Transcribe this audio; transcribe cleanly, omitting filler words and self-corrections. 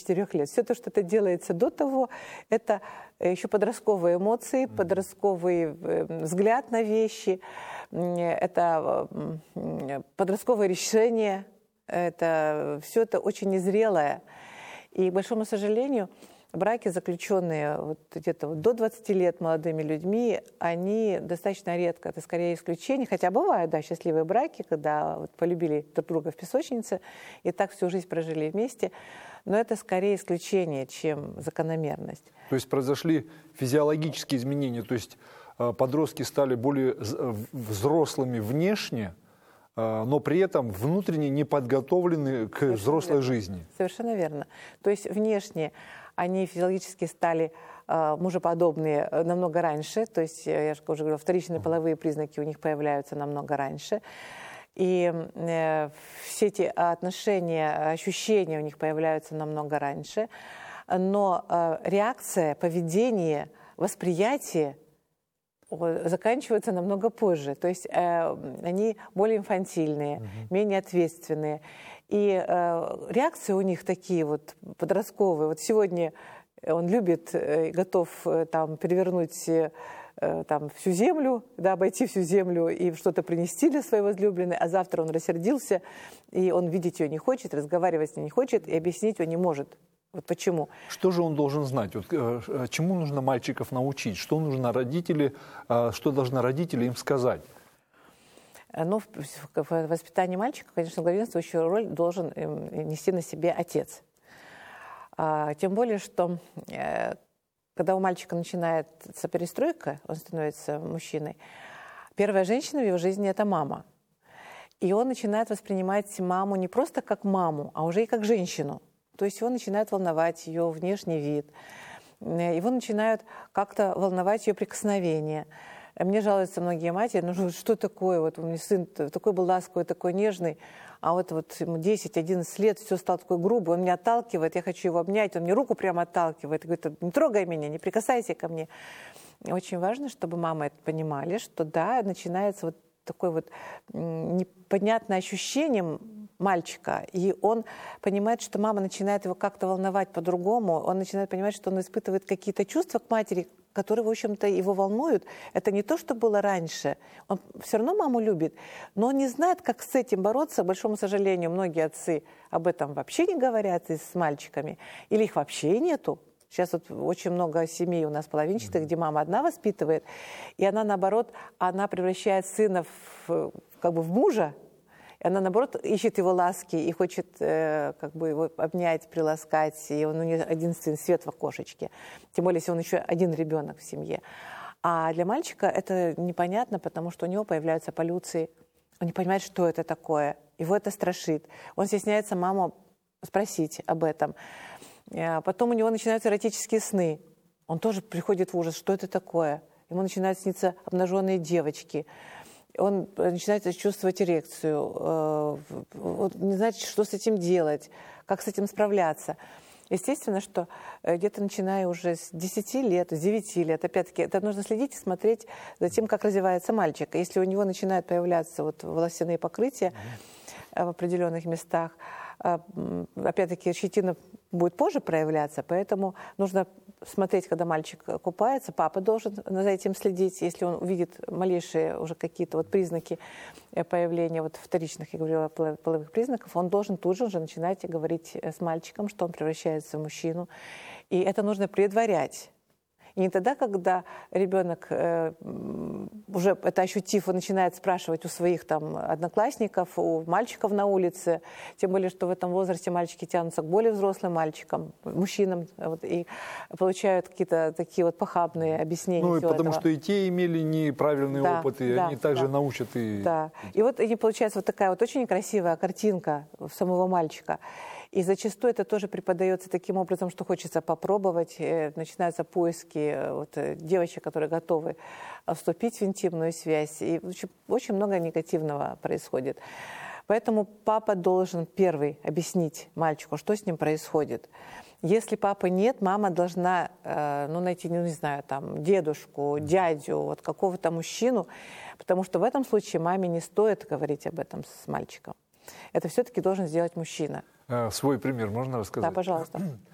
4 лет. Все то, что это делается до того, это еще подростковые эмоции, подростковый взгляд на вещи, это подростковое решение, все это очень незрелое. И, к большому сожалению, браки, заключенные вот где-то до 20 лет молодыми людьми, они достаточно редко, это скорее исключение, хотя бывают, да, счастливые браки, когда вот полюбили друг друга в песочнице и так всю жизнь прожили вместе, но это скорее исключение, чем закономерность. То есть произошли физиологические изменения, то есть подростки стали более взрослыми внешне, но при этом внутренне не подготовлены к взрослой жизни. Совершенно верно. То есть внешне они физиологически стали мужеподобные намного раньше, то есть, я же уже говорила, вторичные половые признаки у них появляются намного раньше. И все эти отношения, ощущения у них появляются намного раньше. Но реакция, поведение, восприятие заканчиваются намного позже. То есть они более инфантильные, менее ответственные. И реакции у них такие вот подростковые. Вот сегодня он любит, готов там перевернуть там всю землю, да, обойти всю землю и что-то принести для своей возлюбленной, а завтра он рассердился, и он видеть ее не хочет, разговаривать с ней не хочет, и объяснить он не может. Вот почему. Что же он должен знать? Вот, чему нужно мальчиков научить? Что нужно что должны родители им сказать? Ну, в воспитании мальчика, конечно, главенствующую роль должен нести на себе отец. Тем более, что когда у мальчика начинается перестройка, он становится мужчиной, первая женщина в его жизни – это мама. И он начинает воспринимать маму не просто как маму, а уже и как женщину. То есть его начинает волновать ее внешний вид, его начинают как-то волновать ее прикосновения. Мне жалуются многие матери, ну что такое, вот у меня сын такой был ласковый, такой нежный, а вот ему 10-11 лет, все стало такой грубый, он меня отталкивает, я хочу его обнять, он мне руку прямо отталкивает, и говорит, не трогай меня, не прикасайся ко мне. Очень важно, чтобы мамы это понимали, что да, начинается вот такое вот непонятное ощущение мальчика, и он понимает, что мама начинает его как-то волновать по-другому, он начинает понимать, что он испытывает какие-то чувства к матери, которые, в общем-то, его волнуют. Это не то, что было раньше. Он все равно маму любит, но он не знает, как с этим бороться. К большому сожалению, многие отцы об этом вообще не говорят с мальчиками, или их вообще нету. Сейчас вот очень много семей у нас половинчатых, где мама одна воспитывает, и она, наоборот, она превращает сына как бы в мужа, и она, наоборот, ищет его ласки и хочет как бы его обнять, приласкать, и он у нее единственный свет в окошечке. Тем более, если он еще один ребенок в семье. А для мальчика это непонятно, потому что у него появляются полюции, он не понимает, что это такое, его это страшит. Он стесняется маму спросить об этом. Потом у него начинаются эротические сны. Он тоже приходит в ужас, что это такое. Ему начинают сниться обнаженные девочки. Он начинает чувствовать эрекцию, не знает, что с этим делать, как с этим справляться. Естественно, что где-то начиная уже с 10 лет, с 9 лет, опять-таки, это нужно следить и смотреть за тем, как развивается мальчик. Если у него начинают появляться вот волосяные покрытия в определенных местах, опять-таки, щетина будет позже проявляться, поэтому нужно смотреть, когда мальчик купается, папа должен за этим следить, если он увидит малейшие уже какие-то вот признаки появления вот вторичных, я говорила, половых признаков, он должен тут же уже начинать говорить с мальчиком, что он превращается в мужчину, и это нужно предварять. И не тогда, когда ребенок, уже это ощутив, он начинает спрашивать у своих там одноклассников, у мальчиков на улице, тем более, что в этом возрасте мальчики тянутся к более взрослым мальчикам, мужчинам, вот, и получают какие-то такие вот похабные объяснения. Ну, и потому этого. что и те имели неправильный опыт, и они также научат. Да, и вот и получается вот такая вот очень некрасивая картинка самого мальчика. И зачастую это тоже преподается таким образом, что хочется попробовать. Начинаются поиски вот, девочек, которые готовы вступить в интимную связь. И очень много негативного происходит. Поэтому папа должен первый объяснить мальчику, что с ним происходит. Если папы нет, мама должна найти, не знаю, там, дедушку, дядю, вот какого-то мужчину, потому что в этом случае маме не стоит говорить об этом с мальчиком. Это все-таки должен сделать мужчина. Свой пример можно рассказать? Да, пожалуйста.